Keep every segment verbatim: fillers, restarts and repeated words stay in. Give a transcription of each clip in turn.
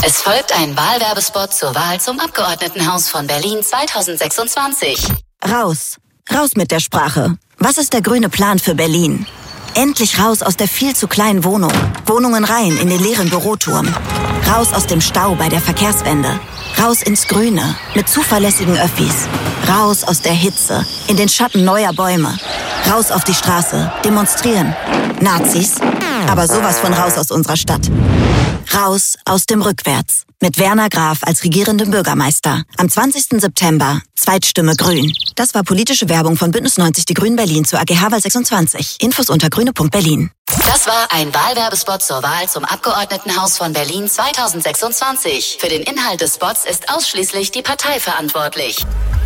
Es folgt ein Wahlwerbespot zur Wahl zum Abgeordnetenhaus von Berlin zweitausendsechsundzwanzig. Raus. Raus mit der Sprache. Was ist der grüne Plan für Berlin? Endlich raus aus der viel zu kleinen Wohnung. Wohnungen rein in den leeren Büroturm. Raus aus dem Stau bei der Verkehrswende. Raus ins Grüne mit zuverlässigen Öffis. Raus aus der Hitze in den Schatten neuer Bäume. Raus auf die Straße. Demonstrieren. Nazis. Aber sowas von raus aus unserer Stadt. Raus aus dem Rückwärts. Mit Werner Graf als regierendem Bürgermeister. Am zwanzigsten September. Zweitstimme Grün. Das war politische Werbung von Bündnis neunzig Die Grünen Berlin zur A G H-Wahl sechsundzwanzig. Infos unter grüne punkt berlin. Das war ein Wahlwerbespot zur Wahl zum Abgeordnetenhaus von Berlin zweitausendsechsundzwanzig. Für den Inhalt des Spots ist ausschließlich die Partei verantwortlich.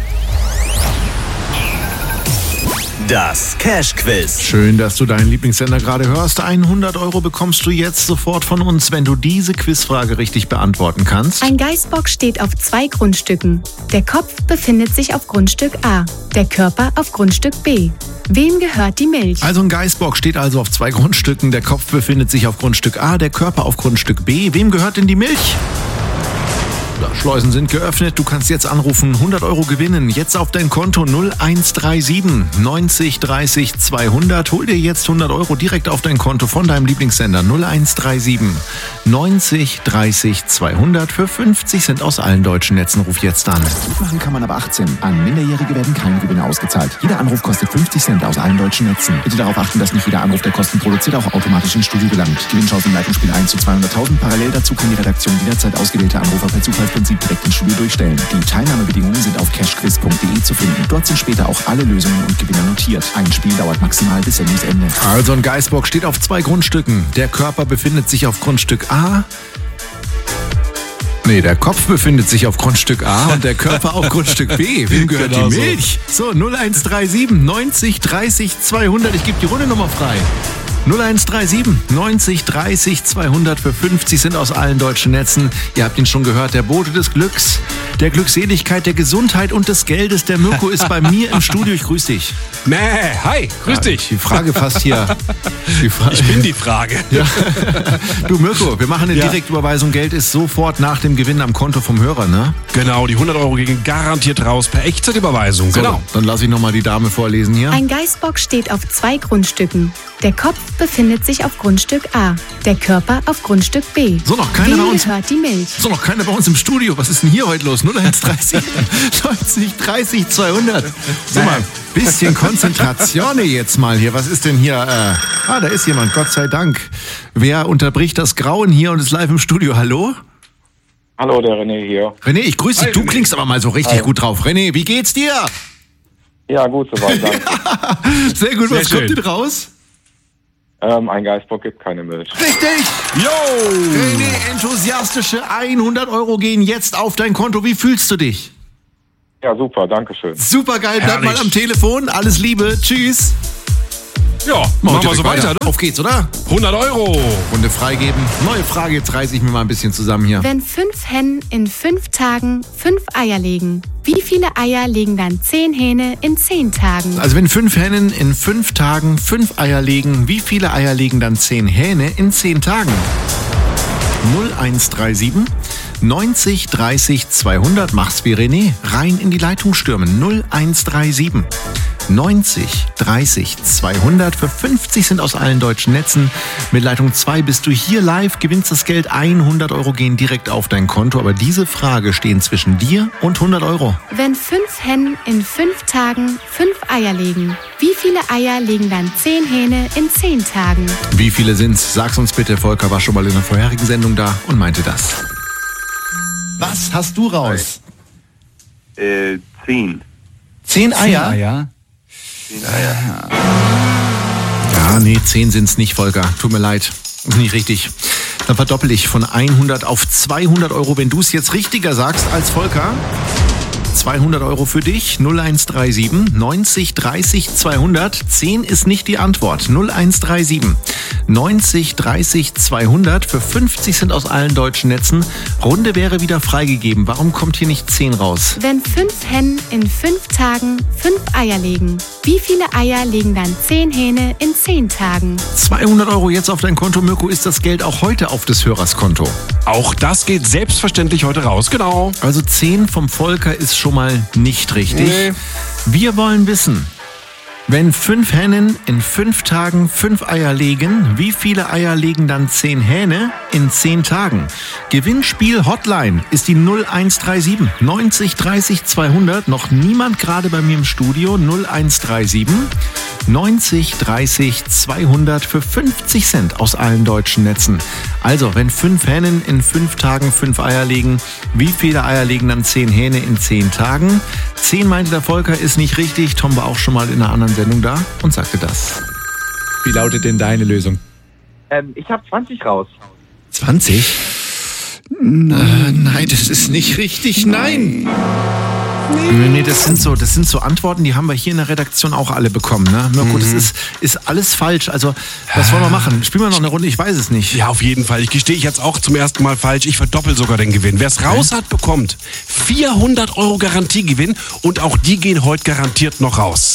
Das Cash-Quiz. Schön, dass du deinen Lieblingssender gerade hörst. hundert Euro bekommst du jetzt sofort von uns, wenn du diese Quizfrage richtig beantworten kannst. Ein Geißbock steht auf zwei Grundstücken. Der Kopf befindet sich auf Grundstück A, der Körper auf Grundstück B. Wem gehört die Milch? Also ein Geißbock steht also auf zwei Grundstücken. Der Kopf befindet sich auf Grundstück A, der Körper auf Grundstück B. Wem gehört denn die Milch? Schleusen sind geöffnet. Du kannst jetzt anrufen, hundert Euro gewinnen. Jetzt auf dein Konto null eins drei sieben neunzig dreißig zweihundert. Hol dir jetzt hundert Euro direkt auf dein Konto von deinem Lieblingssender null eins drei sieben neunzig dreißig zweihundert. Für fünfzig Cent aus allen deutschen Netzen. Ruf jetzt an. Mitmachen kann man aber achtzehn. An Minderjährige werden keine Gewinne ausgezahlt. Jeder Anruf kostet fünfzig Cent aus allen deutschen Netzen. Bitte darauf achten, dass nicht jeder Anruf, der Kosten produziert, auch automatisch ins Studio gelangt. Gewinnchance im Leitungsspiel eins zu zweihunderttausend. Parallel dazu kann die Redaktion jederzeit ausgewählte Anrufer per Zufallsprinzip direkt ins Studio durchstellen. Die Teilnahmebedingungen sind auf cashquiz punkt de zu finden. Dort sind später auch alle Lösungen und Gewinner notiert. Ein Spiel dauert maximal bis Sendungsende. Also ein Geißbock steht auf zwei Grundstücken. Der Körper befindet sich auf Grundstück A. Nee, der Kopf befindet sich auf Grundstück A und der Körper auf Grundstück B. Wem gehört genau die Milch? So, null eins drei sieben neunzig dreißig zweihundert. Ich gebe die Rundenummer frei. null eins drei sieben neunzig dreißig zweihundert für fünfzig sind aus allen deutschen Netzen. Ihr habt ihn schon gehört, der Bote des Glücks, der Glückseligkeit, der Gesundheit und des Geldes. Der Mirko ist bei mir im Studio. Ich grüße dich. Nee, hi, grüß ja, dich. Die Frage fast hier. Die Fra- ich bin die Frage. Ja. Du Mirko, wir machen eine ja. Direktüberweisung. Geld ist sofort nach dem Gewinn am Konto vom Hörer, ne? Genau, die hundert Euro gehen garantiert raus per Echtzeitüberweisung. So, genau. Dann lasse ich nochmal die Dame vorlesen hier. Ein Geißbock steht auf zwei Grundstücken. Der Kopf befindet sich auf Grundstück A, der Körper auf Grundstück B. So, noch keiner Wem bei uns. gehört die Milch? So, noch keiner bei uns im Studio. Was ist denn hier heute los? null eins drei sieben neunzig dreißig zweihundert. So mal, bisschen Konzentration jetzt mal hier. Was ist denn hier? Äh, ah, da ist jemand, Gott sei Dank. Wer unterbricht das Grauen hier und ist live im Studio? Hallo? Hallo, der René hier. René, ich grüße dich. Du klingst aber mal so richtig Hi. gut drauf. René, wie geht's dir? Ja, gut soweit, danke. Sehr gut, Sehr was schön. kommt denn raus? Ähm, ein Geißbock gibt keine Milch. Richtig! Yo! René, enthusiastische hundert Euro gehen jetzt auf dein Konto. Wie fühlst du dich? Ja, super, danke schön. Super geil, bleib Herrlich. mal am Telefon. Alles Liebe, tschüss. Ja, machen wir so weiter, ne? Auf geht's, oder? hundert Euro. Runde freigeben. Neue Frage, jetzt reiße ich mir mal ein bisschen zusammen hier. Wenn fünf Hennen in fünf Tagen fünf Eier legen, wie viele Eier legen dann zehn Hähne in zehn Tagen? Also wenn fünf Hennen in fünf Tagen fünf Eier legen, wie viele Eier legen dann zehn Hähne in zehn Tagen? null eins drei sieben neunzig dreißig zweihundert. Mach's wie René. Rein in die Leitung stürmen. null eins drei sieben neunzig dreißig zweihundert. Für fünfzig sind aus allen deutschen Netzen. Mit Leitung zwei bist du hier live, gewinnst das Geld. hundert Euro gehen direkt auf dein Konto. Aber diese Frage stehen zwischen dir und hundert Euro. Wenn fünf Hennen in fünf Tagen fünf Eier legen, wie viele Eier legen dann zehn Hähne in zehn Tagen? Wie viele sind's? Sag's uns bitte. Volker war schon mal in der vorherigen Sendung da und meinte das. Was hast du raus? Äh, zehn. Zehn Eier? Eier? Zehn Eier. Ja, nee, zehn sind's nicht, Volker. Tut mir leid. Ist nicht richtig. Dann verdoppel ich von hundert auf zweihundert Euro, wenn du es jetzt richtiger sagst als Volker. zweihundert Euro für dich. null eins drei sieben neunzig dreißig zweihundert. zehn ist nicht die Antwort. null eins drei sieben neunzig dreißig zweihundert. Für fünfzig Cent aus allen deutschen Netzen. Runde wäre wieder freigegeben. Warum kommt hier nicht zehn raus? Wenn fünf Hennen in fünf Tagen fünf Eier legen, wie viele Eier legen dann zehn Hähne in zehn Tagen? zweihundert Euro jetzt auf dein Konto. Mirko, ist das Geld auch heute auf des Hörers Konto? Auch das geht selbstverständlich heute raus, genau. Also zehn vom Volker ist schon mal nicht richtig. Nee. Wir wollen wissen, wenn fünf Hennen in fünf Tagen fünf Eier legen, wie viele Eier legen dann zehn Hähne in zehn Tagen? Gewinnspiel Hotline ist die null eins drei sieben neunzig dreißig zweihundert. Noch niemand gerade bei mir im Studio. null eins drei sieben neunzig dreißig zweihundert für fünfzig Cent aus allen deutschen Netzen. Also, wenn fünf Hennen in fünf Tagen fünf Eier legen, wie viele Eier legen dann zehn Hähne in zehn Tagen? zehn meinte der Volker, ist nicht richtig. Tom war auch schon mal in einer anderen Sendung da und sagte das. Wie lautet denn deine Lösung? Ähm, ich habe zwanzig raus. zwanzig? Äh, nein, das ist nicht richtig. Nein. Nee, nee, das sind so, das sind so Antworten, die haben wir hier in der Redaktion auch alle bekommen. Ne? Mirko, mhm. das ist, ist alles falsch. Also, was wollen wir machen? Spielen wir noch eine Runde? Ich weiß es nicht. Ja, auf jeden Fall. Ich gestehe ich jetzt auch zum ersten Mal falsch. Ich verdoppel sogar den Gewinn. Wer es raus hat, bekommt vierhundert Euro Garantiegewinn und auch die gehen heute garantiert noch raus.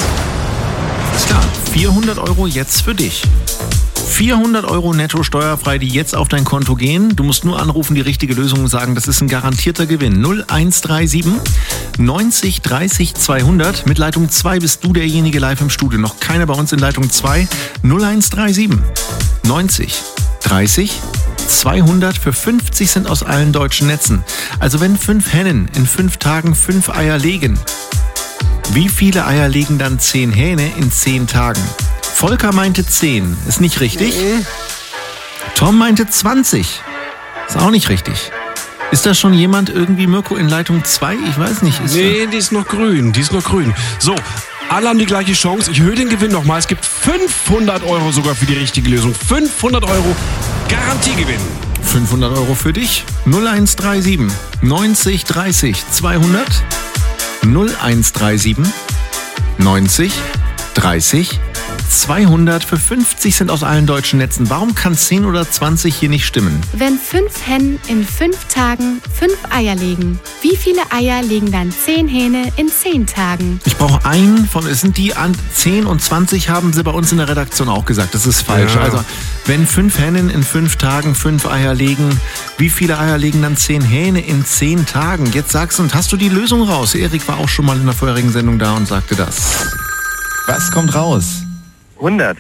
Ist klar. vierhundert Euro jetzt für dich. vierhundert Euro netto steuerfrei, die jetzt auf dein Konto gehen. Du musst nur anrufen, die richtige Lösung und sagen, das ist ein garantierter Gewinn. null eins drei sieben neunzig dreißig zweihundert. Mit Leitung zwei bist du derjenige live im Studio. Noch keiner bei uns in Leitung zwei. null eins drei sieben neunzig dreißig zweihundert für fünfzig Cent aus allen deutschen Netzen. Also wenn fünf Hennen in fünf Tagen fünf Eier legen, wie viele Eier legen dann zehn Hähne in zehn Tagen? Volker meinte zehn, ist nicht richtig. Tom meinte zwanzig, ist auch nicht richtig. Ist da schon jemand irgendwie, Mirko, in Leitung zwei? Ich weiß nicht. Ist nee, die ist noch grün, die ist noch grün. So, alle haben die gleiche Chance. Ich höre den Gewinn nochmal. Es gibt fünfhundert Euro sogar für die richtige Lösung. fünfhundert Euro Garantiegewinn. fünfhundert Euro für dich. null eins drei sieben neunzig dreißig zweihundert. null eins drei sieben neunzig dreißig zweihundert für fünfzig Cent aus allen deutschen Netzen. Warum kann zehn oder zwanzig hier nicht stimmen? Wenn fünf Hennen in fünf Tagen fünf Eier legen, wie viele Eier legen dann zehn Hähne in zehn Tagen? Ich brauche einen von, es sind die an zehn und zwanzig, haben sie bei uns in der Redaktion auch gesagt. Das ist falsch. Ja. Also, wenn fünf Hennen in fünf Tagen fünf Eier legen, wie viele Eier legen dann zehn Hähne in zehn Tagen? Jetzt sagst du, und hast du die Lösung raus? Erik war auch schon mal in der vorherigen Sendung da und sagte das. Was kommt raus? hundert.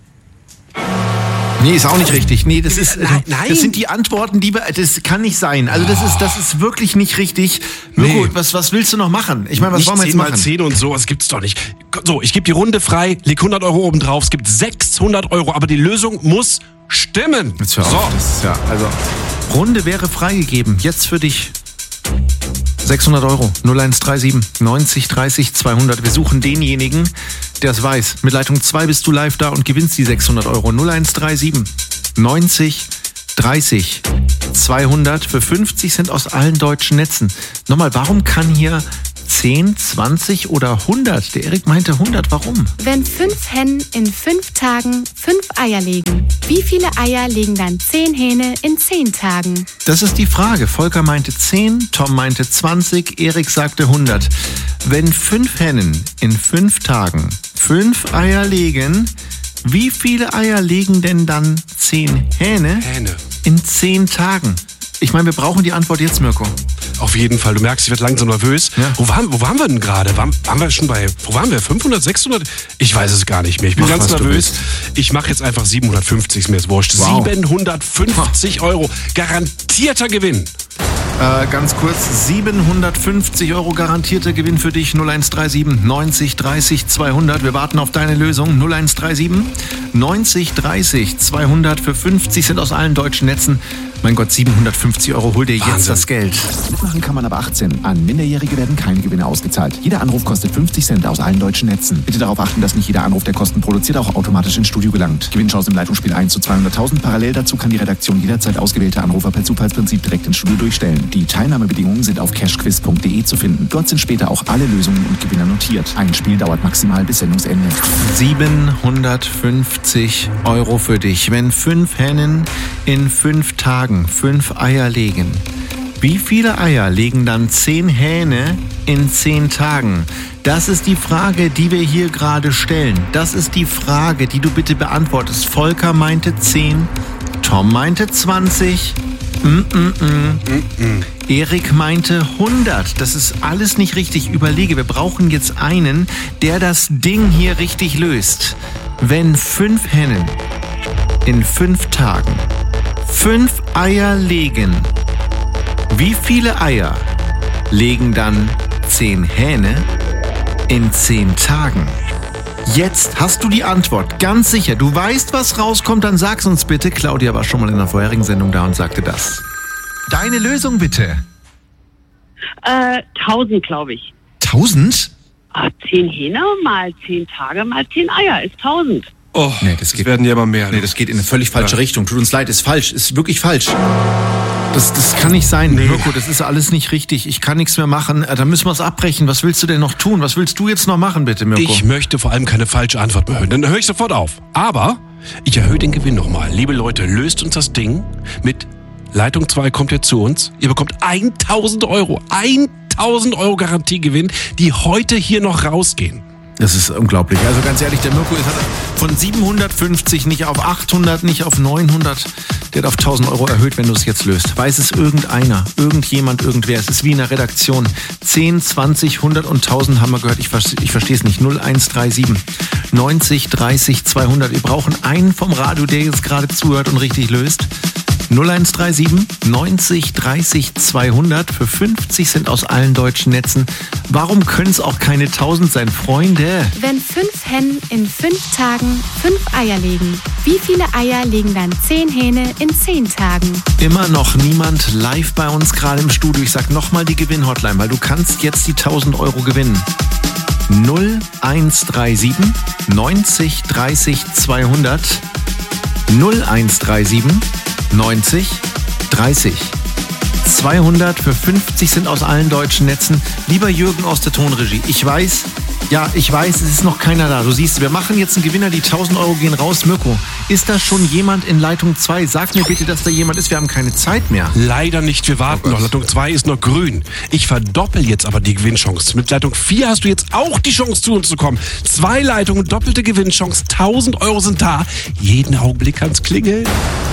Nee, ist auch nicht richtig. Nee, das ist, nein, nein. das sind die Antworten, die wir, das kann nicht sein. Also das ist, das ist wirklich nicht richtig. Mirko, nee. was, was willst du noch machen? Ich meine, was nicht wollen wir jetzt zehn mal machen? zehn und so, das gibt's doch nicht. So, ich gebe die Runde frei, leg hundert Euro oben drauf, es gibt sechshundert Euro, aber die Lösung muss stimmen. Jetzt hör auf, so. Das ist ja, also, Runde wäre freigegeben. Jetzt für dich. sechshundert Euro, null eins drei sieben neunzig dreißig zweihundert. Wir suchen denjenigen, der es weiß. Mit Leitung zwei bist du live da und gewinnst die sechshundert Euro. null eins drei sieben neunzig dreißig zweihundert für fünfzig Cent aus allen deutschen Netzen. Nochmal, warum kann hier zehn, zwanzig oder hundert? Der Erik meinte hundert, warum? Wenn fünf Hennen in fünf Tagen fünf Eier legen, wie viele Eier legen dann zehn Hähne in zehn Tagen? Das ist die Frage. Volker meinte zehn, Tom meinte zwanzig, Erik sagte hundert. Wenn fünf Hennen in fünf Tagen fünf Eier legen, wie viele Eier legen denn dann zehn Hähne, Hähne in zehn Tagen? Ich meine, wir brauchen die Antwort jetzt, Mirko. Auf jeden Fall. Du merkst, ich werde langsam nervös. Ja. Wo, waren, wo waren wir denn gerade? Waren, waren wir schon bei, wo waren wir? fünfhundert, sechshundert? Ich weiß es gar nicht mehr. Ich bin Mach, ganz nervös. Ich mache jetzt einfach siebenhundertfünfzig, ist mir jetzt wurscht. Wow. siebenhundertfünfzig Euro. Garantierter Gewinn. Äh, ganz kurz, siebenhundertfünfzig Euro garantierter Gewinn für dich. null eins drei sieben neunzig dreißig zweihundert. Wir warten auf deine Lösung. null eins drei sieben neunzig dreißig zweihundert für fünfzig Cent aus allen deutschen Netzen. Mein Gott, siebenhundertfünfzig Euro, hol dir Wahnsinn. Jetzt das Geld. Mitmachen kann man ab achtzehn. An Minderjährige werden keine Gewinne ausgezahlt. Jeder Anruf kostet fünfzig Cent aus allen deutschen Netzen. Bitte darauf achten, dass nicht jeder Anruf, der Kosten produziert, auch automatisch ins Studio gelangt. Gewinnchance im Leitungsspiel eins zu zweihunderttausend. Parallel dazu kann die Redaktion jederzeit ausgewählte Anrufer per Zufallsprinzip direkt ins Studio durchstellen. Die Teilnahmebedingungen sind auf cashquiz punkt de zu finden. Dort sind später auch alle Lösungen und Gewinner notiert. Ein Spiel dauert maximal bis Sendungsende. siebenhundertfünfzig Euro für dich. Wenn fünf Hennen in fünf Tagen fünf Eier legen, wie viele Eier legen dann zehn Hähne in zehn Tagen? Das ist die Frage, die wir hier gerade stellen. Das ist die Frage, die du bitte beantwortest. Volker meinte zehn, Tom meinte zwanzig, mm, mm, mm. Mm-mm. Erik meinte hundert. Das ist alles nicht richtig. Überlege, wir brauchen jetzt einen, der das Ding hier richtig löst. Wenn fünf Hennen in fünf Tagen fünf Eier legen, wie viele Eier legen dann zehn Hähne in zehn Tagen? Jetzt hast du die Antwort, ganz sicher. Du weißt, was rauskommt, dann sag's uns bitte. Claudia war schon mal in der vorherigen Sendung da und sagte das. Deine Lösung bitte. Äh, tausend, glaube ich. Tausend? Ah, zehn Hähne mal zehn Tage mal zehn Eier ist tausend. Oh, nee, das, das geht, werden ja immer mehr. Nee, das geht in eine völlig falsche ja. Richtung. Tut uns leid, ist falsch, ist wirklich falsch. Das, das kann nicht sein, nee. Mirko, das ist alles nicht richtig. Ich kann nichts mehr machen. Da müssen wir es abbrechen. Was willst du denn noch tun? Was willst du jetzt noch machen, bitte, Mirko? Ich möchte vor allem keine falsche Antwort mehr hören. Dann höre ich sofort auf. Aber ich erhöhe den Gewinn nochmal. Liebe Leute, löst uns das Ding mit Leitung zwei kommt jetzt zu uns. Ihr bekommt tausend Euro. tausend Euro Garantiegewinn, die heute hier noch rausgehen. Das ist unglaublich. Also ganz ehrlich, der Mirko ist von siebenhundertfünfzig nicht auf achthundert, nicht auf neunhundert. Der hat auf tausend Euro erhöht, wenn du es jetzt löst. Weiß es irgendeiner, irgendjemand, irgendwer. Es ist wie in der Redaktion. zehn, zwanzig, hundert und tausend haben wir gehört. Ich, ich verstehe es nicht. null eins drei sieben neunzig dreißig zweihundert. Wir brauchen einen vom Radio, der jetzt gerade zuhört und richtig löst. null eins drei sieben neunzig dreißig zweihundert für fünfzig Cent aus allen deutschen Netzen. Warum können es auch keine tausend sein, Freunde? Wenn fünf Hennen in fünf Tagen fünf Eier legen, wie viele Eier legen dann zehn Hähne in zehn Tagen? Immer noch niemand live bei uns gerade im Studio. Ich sag nochmal die Gewinnhotline, weil du kannst jetzt die tausend Euro gewinnen. null eins drei sieben neunzig dreißig zweihundert null eins drei sieben neunzig dreißig zweihundert für fünfzig Cent aus allen deutschen Netzen. Lieber Jürgen aus der Tonregie, ich weiß, ja, ich weiß, es ist noch keiner da. Du siehst, wir machen jetzt einen Gewinner, die tausend Euro gehen raus. Mirko, ist da schon jemand in Leitung zwei? Sag mir bitte, dass da jemand ist. Wir haben keine Zeit mehr. Leider nicht, wir warten oh noch. Leitung zwei ist noch grün. Ich verdoppel jetzt aber die Gewinnchance. Mit Leitung vier hast du jetzt auch die Chance, zu uns zu kommen. Zwei Leitungen, doppelte Gewinnchance. tausend Euro sind da. Jeden Augenblick kann's klingeln.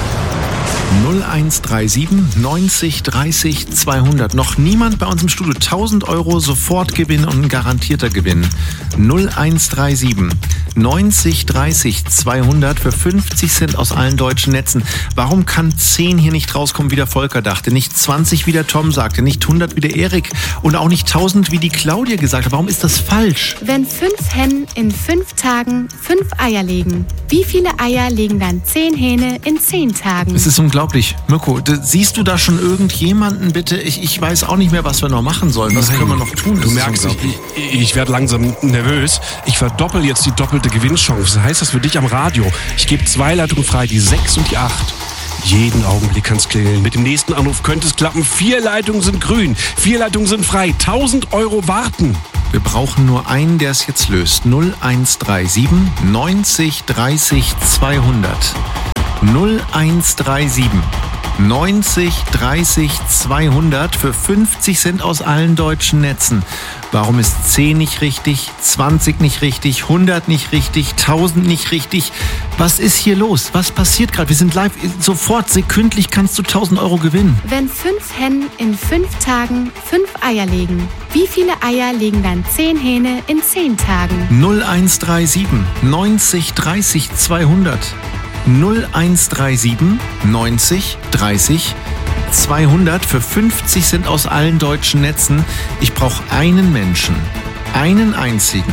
null eins drei sieben neunzig dreißig zweihundert. Noch niemand bei uns im Studio. tausend Euro Sofortgewinn und ein garantierter Gewinn. null eins drei sieben neunzig dreißig zweihundert für fünfzig Cent aus allen deutschen Netzen. Warum kann zehn hier nicht rauskommen, wie der Volker dachte? Nicht zwanzig, wie der Tom sagte. Nicht hundert, wie der Erik. Und auch nicht tausend, wie die Claudia gesagt hat. Warum ist das falsch? Wenn fünf Hennen in fünf Tagen fünf Eier legen, wie viele Eier legen dann zehn Hähne in zehn Tagen? Es ist unglaublich. Mirko, siehst du da schon irgendjemanden, bitte? Ich, ich weiß auch nicht mehr, was wir noch machen sollen. Was Nein. können wir noch tun? Du merkst, ich, ich werde langsam nervös. Ich verdoppel jetzt die doppelte Gewinnchance. Heißt das für dich am Radio? Ich gebe zwei Leitungen frei, die sechs und die acht. Jeden Augenblick kann's klingeln. Mit dem nächsten Anruf könnte es klappen. Vier Leitungen sind grün. Vier Leitungen sind frei. tausend Euro warten. Wir brauchen nur einen, der es jetzt löst. null eins drei sieben neunzig dreißig zweihundert null eins drei sieben neunzig dreißig zweihundert für fünfzig Cent aus allen deutschen Netzen. Warum ist zehn nicht richtig, zwanzig nicht richtig, hundert nicht richtig, tausend nicht richtig? Was ist hier los? Was passiert gerade? Wir sind live. Sofort, sekündlich kannst du tausend Euro gewinnen. Wenn fünf Hennen in fünf Tagen fünf Eier legen, wie viele Eier legen dann zehn Hähne in zehn Tagen? null eins drei sieben neunzig dreißig zweihundert null eins drei sieben neunzig dreißig zweihundert für fünfzig Cent aus allen deutschen Netzen. Ich brauche einen Menschen, einen einzigen,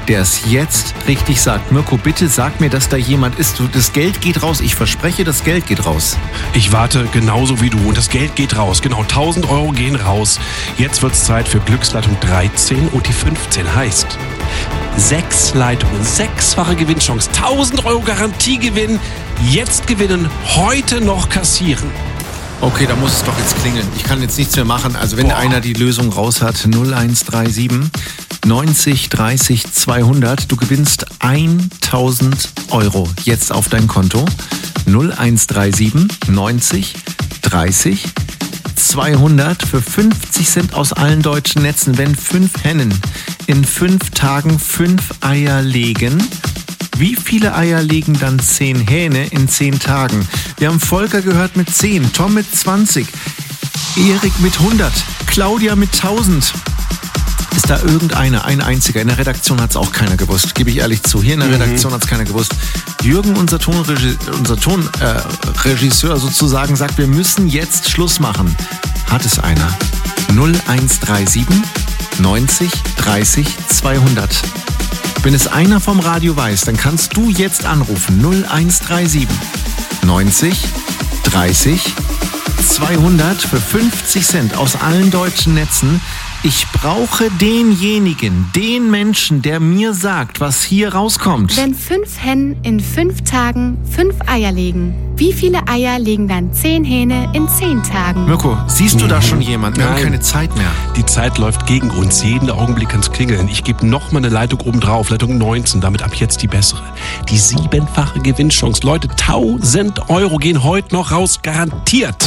der es jetzt richtig sagt. Mirko, bitte sag mir, dass da jemand ist. Das Geld geht raus. Ich verspreche, das Geld geht raus. Ich warte genauso wie du und das Geld geht raus. Genau, tausend Euro gehen raus. Jetzt wird's Zeit für Glücksleitung dreizehn und die fünfzehn heißt sechs Leitungen, sechsfache Gewinnchance, tausend Euro Garantiegewinn. Jetzt gewinnen, heute noch kassieren. Okay, da muss es doch jetzt klingeln. Ich kann jetzt nichts mehr machen. Also wenn Boah. einer die Lösung raus hat, null eins drei sieben neunzig dreißig zweihundert. Du gewinnst tausend Euro jetzt auf dein Konto. null eins drei sieben neunzig dreißig zweihundert für fünfzig Cent aus allen deutschen Netzen. Wenn fünf Hennen in fünf Tagen fünf Eier legen, wie viele Eier legen dann zehn Hähne in zehn Tagen? Wir haben Volker gehört mit zehn, Tom mit zwanzig, Erik mit hundert, Claudia mit tausend. Ist da irgendeiner, ein einziger? In der Redaktion hat es auch keiner gewusst, gebe ich ehrlich zu. Hier in der mhm. Redaktion hat es keiner gewusst. Jürgen, unser Tonregisseur, unser Tonregisseur äh, sozusagen, sagt, wir müssen jetzt Schluss machen. Hat es einer? null eins drei sieben neunzig dreißig zweihundert. Wenn es einer vom Radio weiß, dann kannst du jetzt anrufen. null eins drei sieben neunzig dreißig zweihundert für fünfzig Cent aus allen deutschen Netzen. Ich brauche denjenigen, den Menschen, der mir sagt, was hier rauskommt. Wenn fünf Hennen in fünf Tagen fünf Eier legen, wie viele Eier legen dann zehn Hähne in zehn Tagen? Mirko, siehst du da schon jemanden? Wir Nein. haben keine Zeit mehr. Die Zeit läuft gegen uns. Jeden Augenblick kann es klingeln. Ich gebe noch mal eine Leitung oben drauf, Leitung neunzehn, damit ab jetzt die bessere. Die siebenfache Gewinnchance. Leute, tausend Euro gehen heute noch raus, garantiert.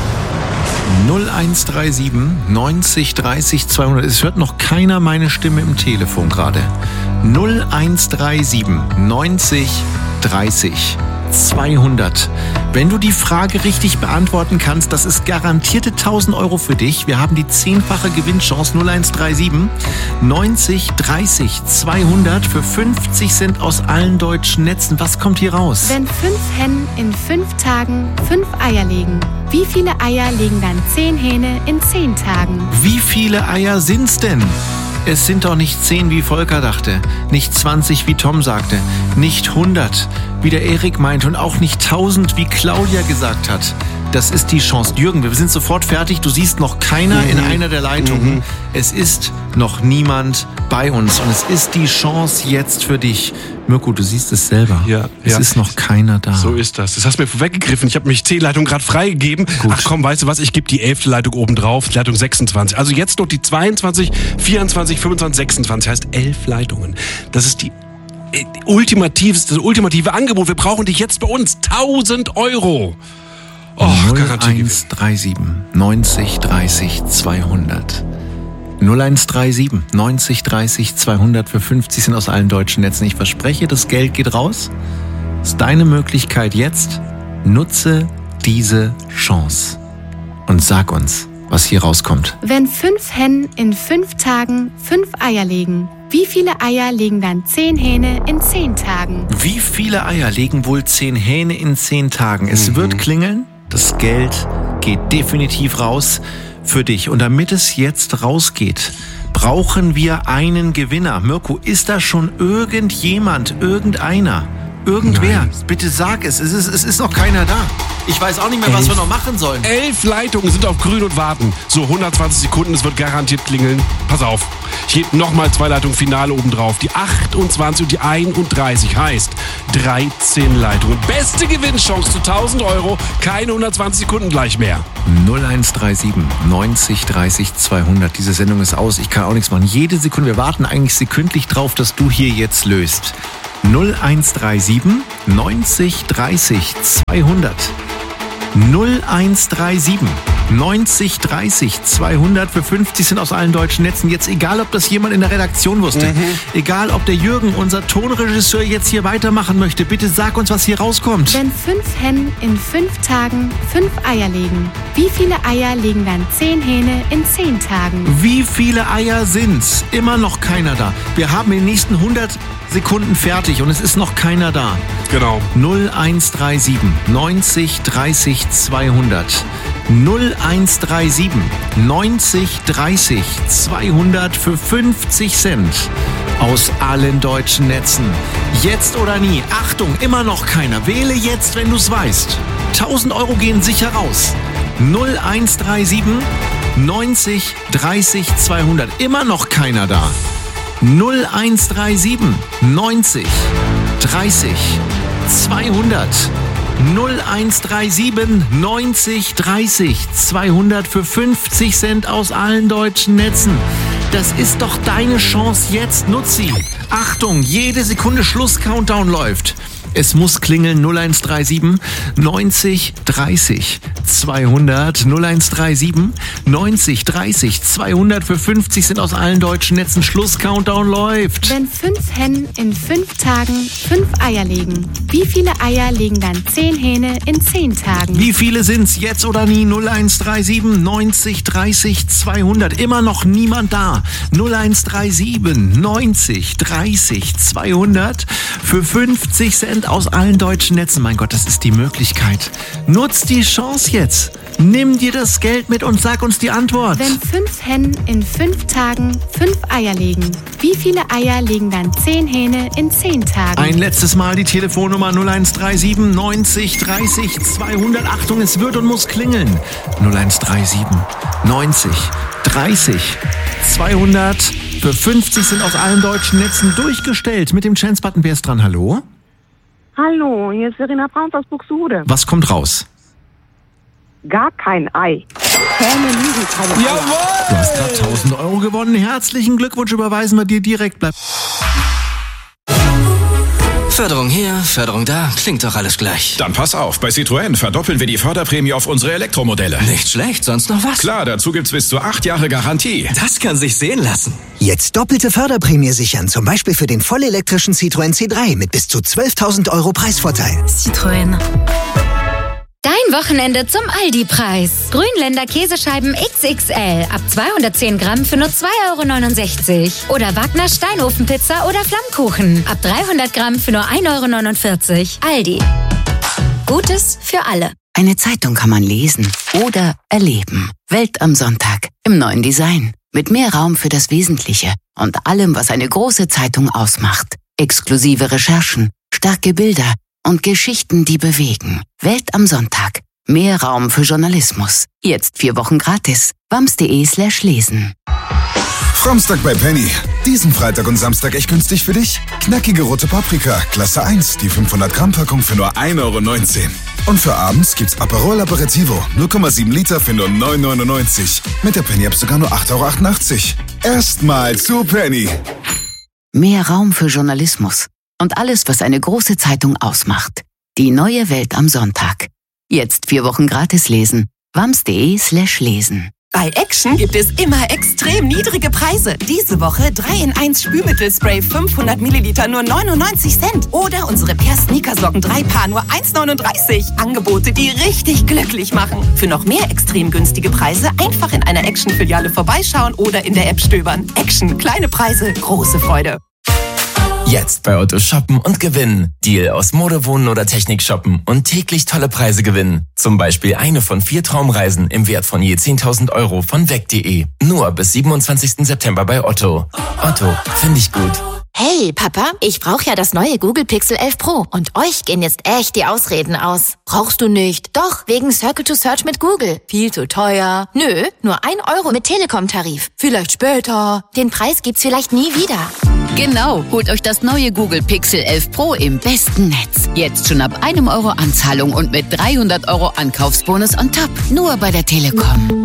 null eins drei sieben neunzig dreißig zweihundert. Es hört noch keiner meine Stimme im Telefon gerade. null eins drei sieben neunzig dreißig zweihundert. Wenn du die Frage richtig beantworten kannst, das ist garantierte tausend Euro für dich. Wir haben die zehnfache Gewinnchance. null eins drei sieben neunzig dreißig zweihundert für fünfzig Cent aus allen deutschen Netzen. Was kommt hier raus? Wenn fünf Hennen in fünf Tagen fünf Eier legen, wie viele Eier legen dann zehn Hähne in zehn Tagen? Wie viele Eier sind's denn? Es sind doch nicht zehn, wie Volker dachte, nicht zwanzig, wie Tom sagte, nicht hundert, wie der Erik meinte und auch nicht tausend, wie Claudia gesagt hat. Das ist die Chance. Jürgen, wir sind sofort fertig. Du siehst noch keiner mhm. in einer der Leitungen. Mhm. Es ist noch niemand bei uns und es ist die Chance jetzt für dich. Mirko, du siehst es selber. Ja, es ja. ist noch keiner da. So ist das. Das hast du mir vorweggegriffen. Ich habe mich C-Leitung gerade freigegeben. Gut. Ach komm, weißt du was? Ich gebe die elfte Leitung oben drauf, Leitung sechsundzwanzig. Also jetzt noch die zweiundzwanzig, vierundzwanzig, fünfundzwanzig, sechsundzwanzig. Heißt elf Leitungen. Das ist die ultimatives, das ultimative Angebot. Wir brauchen dich jetzt bei uns. tausend Euro. Oh, null eins drei sieben neunzig dreißig zweihundert. null eins drei sieben neunzig dreißig zweihundert für fünfzig Cent aus allen deutschen Netzen. Ich verspreche, das Geld geht raus. Das ist deine Möglichkeit jetzt. Nutze diese Chance und sag uns, was hier rauskommt. Wenn fünf Hennen in fünf Tagen fünf Eier legen, wie viele Eier legen dann zehn Hähne in zehn Tagen? Wie viele Eier legen wohl zehn Hähne in zehn Tagen? Es mhm. wird klingeln. Das Geld geht definitiv raus für dich. Und damit es jetzt rausgeht, brauchen wir einen Gewinner. Mirko, ist da schon irgendjemand, irgendeiner, irgendwer? Nein. Bitte sag es. Es ist, es ist noch keiner da. Ich weiß auch nicht mehr, Elf. was wir noch machen sollen. Elf Leitungen sind auf grün und warten. So, hundertzwanzig Sekunden, es wird garantiert klingeln. Pass auf, ich gebe nochmal zwei Leitungen Finale oben drauf. Die achtundzwanzig und die einunddreißig heißt dreizehn Leitungen. Beste Gewinnchance zu tausend Euro. Keine hundertzwanzig Sekunden gleich mehr. null eins drei sieben neunzig dreißig zweihundert. Diese Sendung ist aus. Ich kann auch nichts machen. Jede Sekunde. Wir warten eigentlich sekündlich drauf, dass du hier jetzt löst. null eins drei sieben neunzig dreißig zweihundert. null eins drei sieben neunzig dreißig zweihundert für fünfzig Cent aus allen deutschen Netzen. Jetzt egal, ob das jemand in der Redaktion wusste, mhm. egal, ob der Jürgen, unser Tonregisseur, jetzt hier weitermachen möchte, bitte sag uns, was hier rauskommt. Wenn fünf Hennen in fünf Tagen fünf Eier legen, wie viele Eier legen dann zehn Hähne in zehn Tagen? Wie viele Eier sind's? Immer noch keiner da. Wir haben in den nächsten hundert Sekunden fertig und es ist noch keiner da. Genau. null eins drei sieben neunzig dreißig zweihundert. null eins drei sieben neunzig dreißig zweihundert für fünfzig Cent aus allen deutschen Netzen. Jetzt oder nie. Achtung, immer noch keiner. Wähle jetzt, wenn du es weißt. tausend Euro gehen sicher raus. null eins drei sieben neunzig dreißig zweihundert. Immer noch keiner da. null eins drei sieben neunzig dreißig zweihundert. null eins drei sieben neunzig dreißig zweihundert für fünfzig Cent aus allen deutschen Netzen. Das ist doch deine Chance jetzt. Nutz sie. Achtung, jede Sekunde Schluss-Countdown läuft. Es muss klingeln. Null eins drei sieben neunzig dreißig zweihundert. Null eins drei sieben neunzig dreißig zweihundert für fünfzig Cent aus allen deutschen Netzen. Schluss-Countdown läuft. Wenn fünf Hennen in fünf Tagen fünf Eier legen, wie viele Eier legen dann zehn Hähne in zehn Tagen? Wie viele sind's? Jetzt oder nie? Null eins drei sieben neunzig dreißig zweihundert. Immer noch niemand da. Null eins drei sieben neunzig dreißig zweihundert für fünfzig Cent aus allen deutschen Netzen. Mein Gott, das ist die Möglichkeit. Nutz die Chance jetzt. Nimm dir das Geld mit und sag uns die Antwort. Wenn fünf Hennen in fünf Tagen fünf Eier legen, wie viele Eier legen dann zehn Hähne in zehn Tagen? Ein letztes Mal die Telefonnummer null eins drei sieben neunzig dreißig zweihundert. Achtung, es wird und muss klingeln. null eins drei sieben neunzig dreißig zweihundert für fünfzig sind aus allen deutschen Netzen durchgestellt. Mit dem Chance-Button, wer ist dran? Hallo? Hallo, hier ist Verena Braun aus Buxtehude. Was kommt raus? Gar kein Ei. Hähne liegen keine Eier. Jawohl! Du hast gerade tausend Euro gewonnen. Herzlichen Glückwunsch, überweisen wir dir direkt. Bleib. Förderung hier, Förderung da, klingt doch alles gleich. Dann pass auf, bei Citroën verdoppeln wir die Förderprämie auf unsere Elektromodelle. Nicht schlecht, sonst noch was? Klar, dazu gibt's bis zu acht Jahre Garantie. Das kann sich sehen lassen. Jetzt doppelte Förderprämie sichern, zum Beispiel für den vollelektrischen Citroën C drei mit bis zu zwölftausend Euro Preisvorteil. Citroën. Dein Wochenende zum Aldi-Preis. Grünländer Käsescheiben X X L ab zweihundertzehn Gramm für nur zwei Euro neunundsechzig. Oder Wagner Steinofenpizza oder Flammkuchen ab dreihundert Gramm für nur ein Euro neunundvierzig. Aldi. Gutes für alle. Eine Zeitung kann man lesen oder erleben. Welt am Sonntag im neuen Design. Mit mehr Raum für das Wesentliche und allem, was eine große Zeitung ausmacht. Exklusive Recherchen, starke Bilder und Geschichten, die bewegen. Welt am Sonntag. Mehr Raum für Journalismus. Jetzt vier Wochen gratis. wams.de slash lesen. Samstag bei Penny. Diesen Freitag und Samstag echt günstig für dich? Knackige rote Paprika, Klasse eins, die fünfhundert Gramm Packung für nur ein Euro neunzehn. Und für abends gibt's Aperol Aperitivo, null Komma sieben Liter für nur neun Euro neunundneunzig. Mit der Penny-App sogar nur acht Euro achtundachtzig. Erstmal zu Penny. Mehr Raum für Journalismus. Und alles, was eine große Zeitung ausmacht. Die neue Welt am Sonntag. Jetzt vier Wochen gratis lesen. wams.de slash lesen. Bei Action gibt es immer extrem niedrige Preise. Diese Woche drei in eins Spülmittelspray fünfhundert Milliliter nur neunundneunzig Cent. Oder unsere Per Sneakersocken drei Paar nur eins neununddreißig. Angebote, die richtig glücklich machen. Für noch mehr extrem günstige Preise einfach in einer Action-Filiale vorbeischauen oder in der App stöbern. Action, kleine Preise, große Freude. Jetzt bei Otto shoppen und gewinnen. Deal aus Mode, Wohnen oder Technik shoppen und täglich tolle Preise gewinnen. Zum Beispiel eine von vier Traumreisen im Wert von je zehntausend Euro von weg punkt de. Nur bis siebenundzwanzigsten September bei Otto. Otto, finde ich gut. Hey, Papa, ich brauche ja das neue Google Pixel elf Pro und euch gehen jetzt echt die Ausreden aus. Brauchst du nicht? Doch, wegen Circle to Search mit Google. Viel zu teuer. Nö, nur ein Euro mit Telekom-Tarif. Vielleicht später. Den Preis gibt's vielleicht nie wieder. Genau, holt euch das neue Google Pixel elf Pro im besten Netz. Jetzt schon ab einem Euro Anzahlung und mit dreihundert Euro Ankaufsbonus on top. Nur bei der Telekom.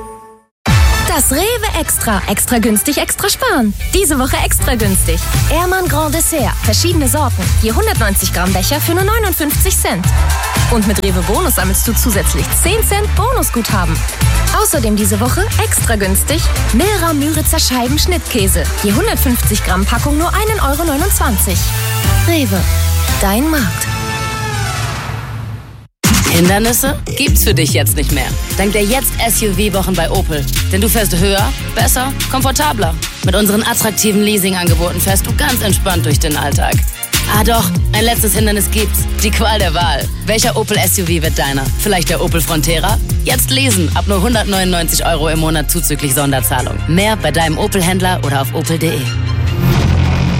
Das Rewe Extra. Extra günstig, extra sparen. Diese Woche extra günstig. Ehrmann Grand Dessert. Verschiedene Sorten. Je hundertneunzig Gramm Becher für nur neunundfünfzig Cent. Und mit Rewe Bonus sammelst du zusätzlich zehn Cent Bonusguthaben. Außerdem diese Woche extra günstig Milra Müritzer Scheiben Schnittkäse. Je hundertfünfzig Gramm Packung nur ein Euro neunundzwanzig. Rewe. Dein Markt. Hindernisse gibt's für dich jetzt nicht mehr. Dank der Jetzt S U V-Wochen bei Opel. Denn du fährst höher, besser, komfortabler. Mit unseren attraktiven Leasing-Angeboten fährst du ganz entspannt durch den Alltag. Ah doch, ein letztes Hindernis gibt's. Die Qual der Wahl. Welcher Opel S U V wird deiner? Vielleicht der Opel Frontera? Jetzt lesen, ab nur hundertneunundneunzig Euro im Monat zuzüglich Sonderzahlung. Mehr bei deinem Opel-Händler oder auf opel punkt de.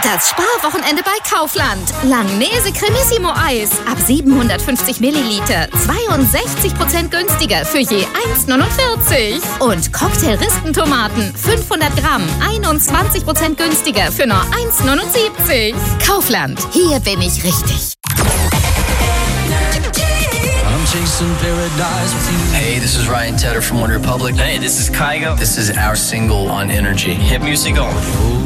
Das Sparwochenende bei Kaufland. Langnese Cremissimo Eis ab siebenhundertfünfzig Milliliter. zweiundsechzig Prozent günstiger für je eins neunundvierzig. Und Cocktail-Rispentomaten fünfhundert Gramm. einundzwanzig Prozent günstiger für nur eins neunundsiebzig. Kaufland. Hier bin ich richtig. Hey, this is Ryan Tedder from One Republic. Hey, this is Kygo. This is our single on Energy. Hit music on.